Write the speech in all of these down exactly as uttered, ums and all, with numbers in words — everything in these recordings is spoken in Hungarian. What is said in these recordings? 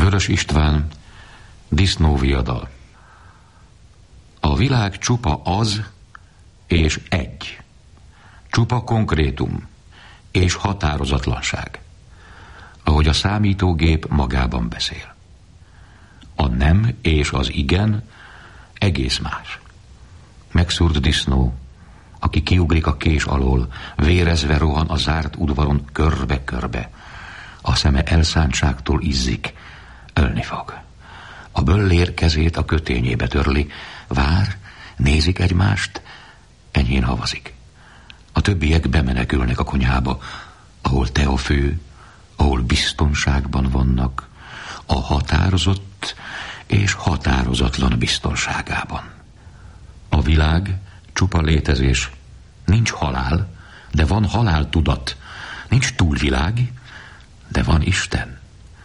Vörös István, disznóviadal. A világ csupa az és egy. Csupa konkrétum és határozatlanság, ahogy a számítógép magában beszél. A nem és az igen egész más. Megszúrt disznó, aki kiugrik a kés alól, vérezve rohan a zárt udvaron körbe-körbe. A szeme elszántságtól izzik, ölni fog. A böllér kezét a kötényébe törli, vár, nézik egymást, enyhén havazik. A többiek bemenekülnek a konyhába, ahol te a fő, ahol biztonságban vannak, a határozott és határozatlan biztonságában. A világ csupa létezés. Nincs halál, de van haláltudat. Nincs túlvilág, de van Isten.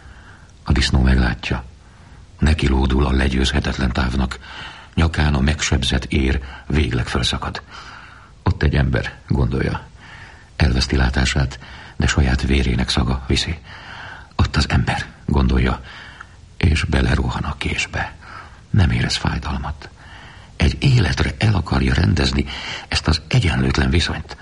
A disznó meglátja. Neki lódul a legyőzhetetlen távnak. Nyakán a megsebzett ér végleg felszakad. Ott egy ember, gondolja. Elveszti látását, de saját vérének szaga viszi. Ott az ember, gondolja, és belerohan a késbe. Nem érez fájdalmat. Egy életre el akarja rendezni ezt az egyenlőtlen viszonyt.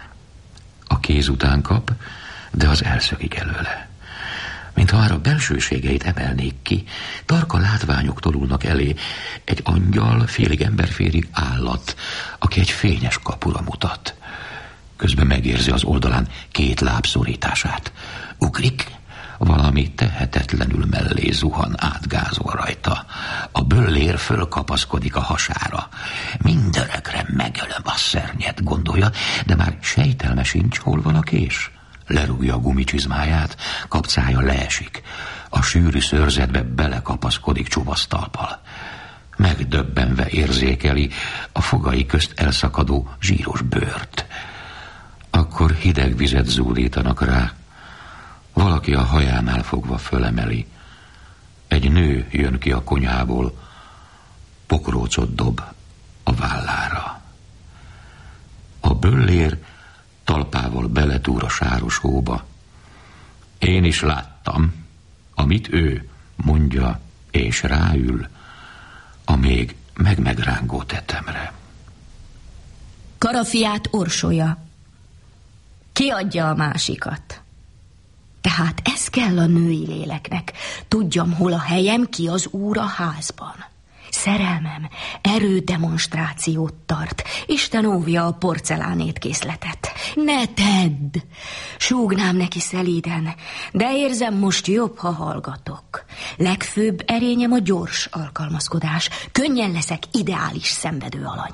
A kéz után kap, de az elszökik előle. Mintha már a belsőségeit emelnék ki, tarka látványok tolulnak elé. Egy angyal, félig emberfélig állat, aki egy fényes kapura mutat. Közben megérzi az oldalán két láb szorítását. Ugrik, valami tehetetlenül mellé zuhan átgázol rajta. A böllér fölkapaszkodik a hasára. Mindörökre megölöm a szörnyet, gondolja, de már sejtelme sincs, hol van a kés. Lerúgja a gumicsizmáját, kapcája leesik. A sűrű szőrzetbe belekapaszkodik csuvasztalpal. Megdöbbenve érzékeli a fogai közt elszakadó zsíros bőrt. Akkor hideg vizet zúdítanak rá. Valaki a hajánál fogva fölemeli. Egy nő jön ki a konyhából, pokrócot dob a vállára. A böllér talpával beletúr a sáros hóba. Én is láttam, amit ő mondja, és ráül a még meg-megrángó tetemre. Karafiát orsolya. Kiadja a másikat. Tehát ez kell a női léleknek. Tudjam, hol a helyem, ki az úr a házban. Szerelmem erődemonstrációt tart. Isten óvja a porcelánétkészletet. Ne tedd! Súgnám neki szelíden, de érzem, most jobb, ha hallgatok. Legfőbb erényem a gyors alkalmazkodás. Könnyen leszek ideális szenvedő alany.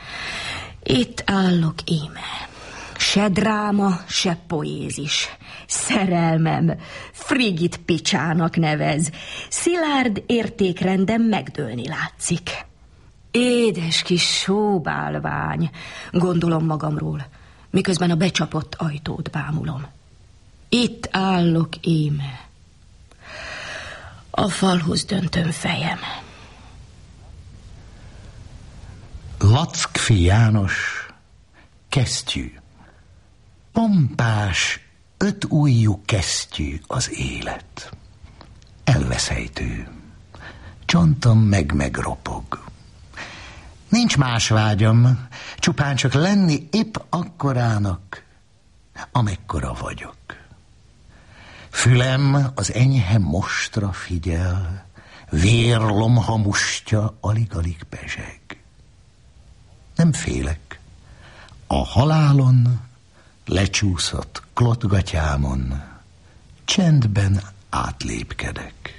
Itt állok íme. Se dráma, se poézis. Szerelmem frigid picsának nevez. Szilárd értékrendem megdőlni látszik. Édes kis sóbálvány, gondolom magamról, miközben a becsapott ajtót bámulom. Itt állok íme. A falhoz döntöm fejem. Lackfi János, kesztyű. Pompás, öt ujjú kesztyű az élet. Elveszejtő. Csontom meg-megropog. Nincs más vágyam, csupán csak lenni épp akkorának, amekkora vagyok. Fülem az enyhe mostra figyel, vérlomha mustja alig-alig pezseg. Nem félek. A halálon lecsúszott klotgatyámon csendben átlépkedek.